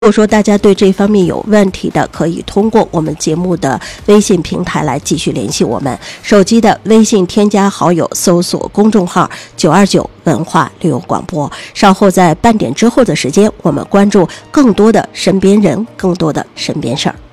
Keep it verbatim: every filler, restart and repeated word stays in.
如果说大家对这方面有问题的，可以通过我们节目的微信平台来继续联系我们。手机的微信添加好友，搜索公众号九二九文化旅游广播。稍后在半点之后的时间，我们关注更多的身边人，更多的身边事儿。